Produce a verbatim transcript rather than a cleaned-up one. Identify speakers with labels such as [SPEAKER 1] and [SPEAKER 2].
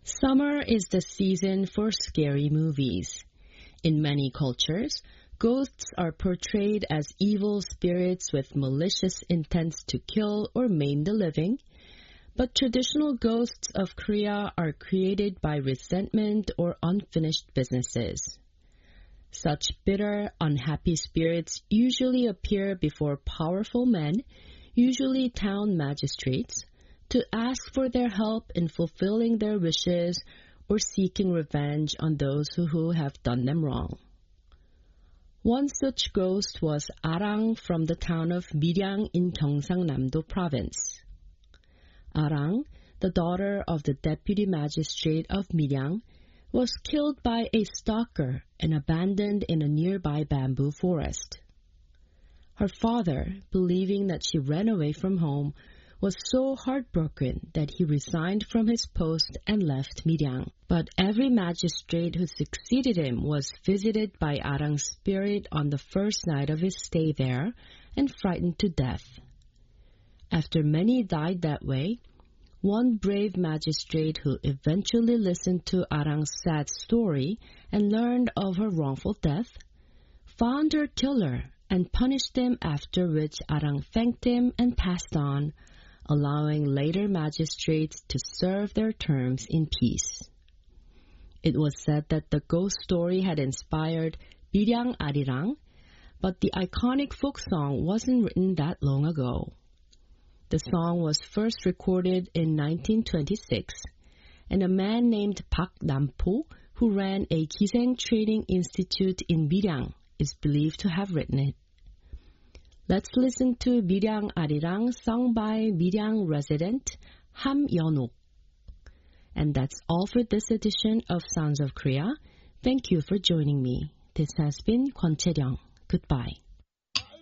[SPEAKER 1] Summer is the season for scary movies. In many cultures, ghosts are portrayed as evil spirits with malicious intents to kill or maim the living, but traditional ghosts of Korea are created by resentment or unfinished businesses. Such bitter, unhappy spirits usually appear before powerful men, usually town magistrates, to ask for their help in fulfilling their wishes or seeking revenge on those who, who have done them wrong. One such ghost was Arang from the town of Miryang in Gyeongsangnam-do province. Arang, the daughter of the deputy magistrate of Miryang, was killed by a stalker and abandoned in a nearby bamboo forest. Her father, believing that she ran away from home, was so heartbroken that he resigned from his post and left Miryang. But every magistrate who succeeded him was visited by Arang's spirit on the first night of his stay there and frightened to death. After many died that way, one brave magistrate who eventually listened to Arang's sad story and learned of her wrongful death, found her killer and punished him, after which Arang thanked him and passed on, allowing later magistrates to serve their terms in peace. It was said that the ghost story had inspired Miryang Arirang, but the iconic folk song wasn't written that long ago. The song was first recorded in nineteen twenty-six, and a man named Park Nam-po, who ran a Kiseng Training Institute in Miryang, is believed to have written it. Let's listen to Miryang Arirang sung by Miryang resident Ham Yeonok. And that's all for this edition of Sounds of Korea. Thank you for joining me. This has been Kwon Chae-ryong. Goodbye.